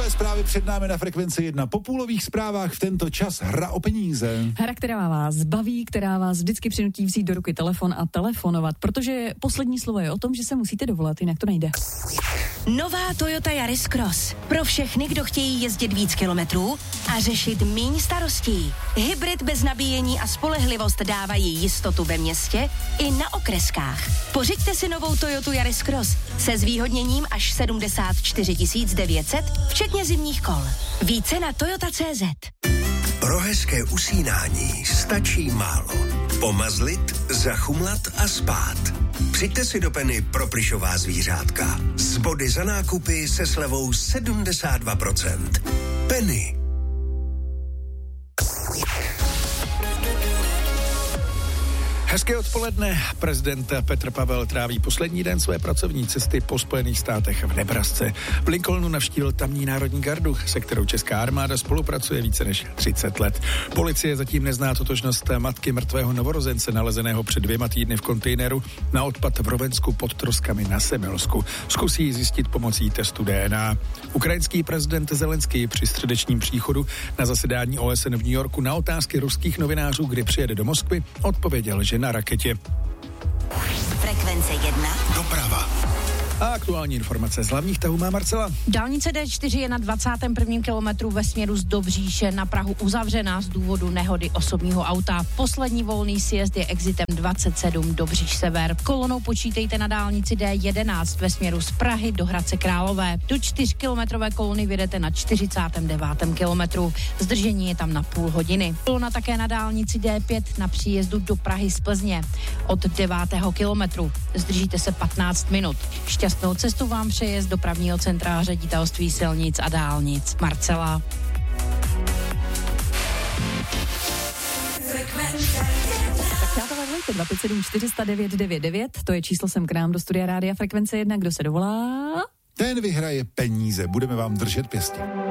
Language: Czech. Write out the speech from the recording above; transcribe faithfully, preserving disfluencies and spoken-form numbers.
Půlové zprávy před námi na Frekvenci jedna. Po půlových zprávách v tento čas hra o peníze. Hra, která vás baví, která vás vždycky přinutí vzít do ruky telefon a telefonovat, protože poslední slovo je o tom, že se musíte dovolat, jinak to nejde. Nová Toyota Yaris Cross. Pro všechny, kdo chtějí jezdit víc kilometrů a řešit míň starostí. Hybrid bez nabíjení a spolehlivost dávají jistotu ve městě i na okreskách. Pořiďte si novou Toyotu Yaris Cross se zvýhodněním až sedmdesát čtyři tisíc devět set, včetně zimních kol. Více na toyota tečka cé zet. Pro hezké usínání stačí málo. Pomazlit, zachumlat a spát. Přijďte si do Penny pro plyšová zvířátka. Z body za nákupy se slevou sedmdesát dva procent. Penny. Hezké odpoledne. Prezident Petr Pavel tráví poslední den své pracovní cesty po Spojených státech v Nebrasce. V Lincolnu navštívil tamní národní gardu, se kterou česká armáda spolupracuje více než třicet let. Policie zatím nezná totožnost matky mrtvého novorozence nalezeného před dvěma týdny v kontejneru na odpad v Rovensku pod Troskami na Semilsku. Zkusí ji zjistit pomocí testu D N A. Ukrajinský prezident Zelenský při středečním příchodu na zasedání O S N v New Yorku na otázky ruských novinářů, kdy přijede do Moskvy, odpověděl, že na raketě. Frekvence jedna. Doprava. A aktuální informace z hlavních tahů má Marcela. Dálnice D čtyři je na dvacátém prvním kilometru ve směru z Dobříše na Prahu uzavřená z důvodu nehody osobního auta. Poslední volný sjezd je exitem dvacet sedm Dobříš sever. Kolonou počítejte na dálnici D jedenáct ve směru z Prahy do Hradce Králové. Do čtyřkilometrové kolony vyjedete na čtyřicátém devátém kilometru. Zdržení je tam na půl hodiny. Kolona také na dálnici D pět na příjezdu do Prahy z Plzně. Od devátého kilometru zdržíte se patnáct minut. Šťastnou cestu vám přeje z dopravního centra Ředitelství silnic a dálnic. Marcela. Tak přátelé, volejte dva pět sedm čtyři nula devět devět devět, to je číslo sem k nám do studia Rádia Frekvence jedna, kdo se dovolá? Ten vyhraje peníze, budeme vám držet pěstí.